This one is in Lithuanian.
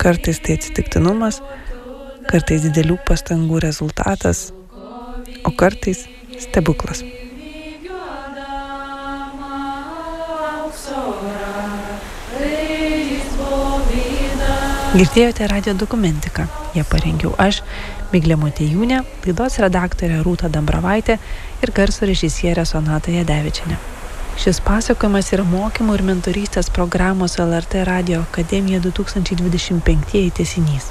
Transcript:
Kartais tai atsitiktinumas, kartais didelių pastangų rezultatas, o kartais stebuklas. Girdėjote radijo dokumentiką. Ją parengiau aš, Miglė Motiejūnė, laidos redaktorė Rūta Dambravaitė ir garso režisierė Sonata Jadevičienė. Šis pasakojimas yra mokymų ir mentorystės programos LRT Radio Akademija 2025 tęsinys.